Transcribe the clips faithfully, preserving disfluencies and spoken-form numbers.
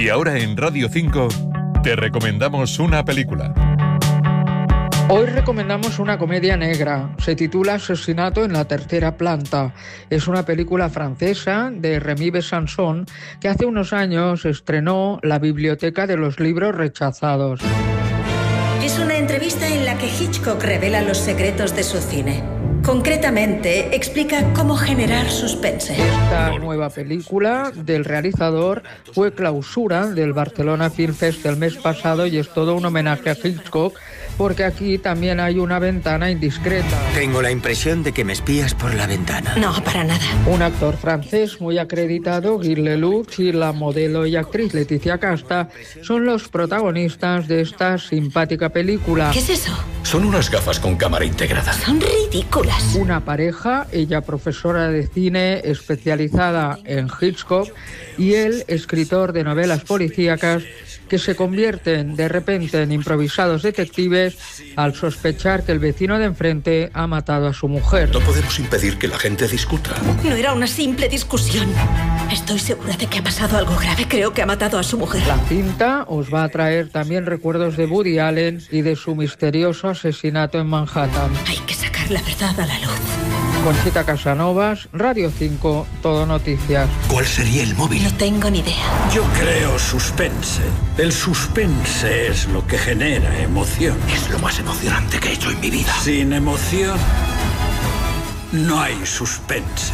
Y ahora en Radio cinco te recomendamos una película. Hoy recomendamos una comedia negra. Se titula Asesinato en la tercera planta. Es una película francesa de Rémy Besançon que hace unos años estrenó La biblioteca de los libros rechazados. Es una entrevista en la que Hitchcock revela los secretos de su cine. Concretamente, explica cómo generar suspense. Esta nueva película del realizador fue clausura del Barcelona Film Fest el mes pasado y es todo un homenaje a Hitchcock, porque aquí también hay una ventana indiscreta. Tengo la impresión de que me espías por la ventana. No, para nada. Un actor francés muy acreditado, Guy Lelouch, y la modelo y actriz Leticia Casta son los protagonistas de esta simpática película. ¿Qué es eso? Son unas gafas con cámara integrada. Son ridículas. Una pareja, ella profesora de cine especializada en Hitchcock y él escritor de novelas policíacas, que se convierten de repente en improvisados detectives al sospechar que el vecino de enfrente ha matado a su mujer. No podemos impedir que la gente discuta. No era una simple discusión. Estoy segura de que ha pasado algo grave. Creo que ha matado a su mujer. La cinta os va a traer también recuerdos de Woody Allen y de su misterioso asesinato en Manhattan. Hay que sacar la verdad a la luz. Conchita Casanovas, Radio cinco, Todo Noticias. ¿Cuál sería el móvil? No tengo ni idea. Yo creo suspense. El suspense es lo que genera emoción. Es lo más emocionante que he hecho en mi vida. Sin emoción, no hay suspense.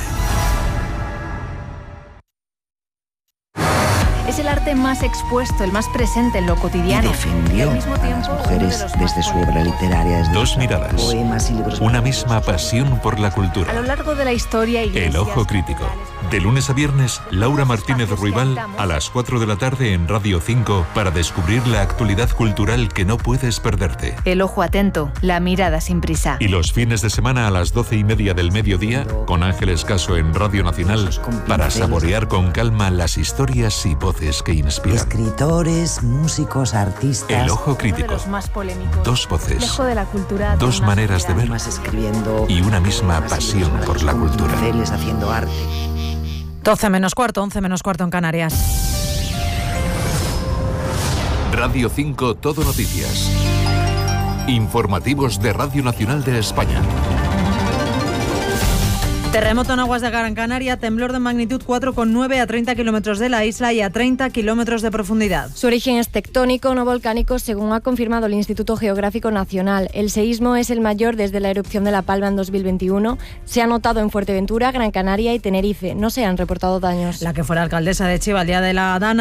Es el arte más expuesto, el más presente en lo cotidiano. Y defendió al mismo tiempo, a las mujeres de desde su obra literaria. Desde Dos miradas, poemas y libros una misma pasión por la A lo cultura. largo de la historia... El Ojo Crítico. De lunes a viernes, Laura Martínez Ruibal a las cuatro de la tarde en Radio cinco para descubrir la actualidad cultural que no puedes perderte. El ojo atento, la mirada sin prisa. Y los fines de semana a las doce y media del mediodía, con Ángeles Caso en Radio Nacional, para saborear con calma las historias y voces que inspiran. Escritores, músicos, artistas. El Ojo Uno de Crítico. los más polémicos. Dos voces, Reflejo de la cultura, dos una maneras de sociedad. ver Más escribiendo. y una misma poemas y pasión libros por la con cultura. pinceles, haciendo arte. doce menos cuarto, once menos cuarto en Canarias. Radio cinco Todo Noticias. Informativos de Radio Nacional de España. Terremoto en aguas de Gran Canaria, temblor de magnitud cuatro coma nueve a treinta kilómetros de la isla y a treinta kilómetros de profundidad. Su origen es tectónico, no volcánico, según ha confirmado el Instituto Geográfico Nacional. El seísmo es el mayor desde la erupción de La Palma en dos mil veintiuno. Se ha notado en Fuerteventura, Gran Canaria y Tenerife. No se han reportado daños. La que fuera alcaldesa de Chiva el día de la Dana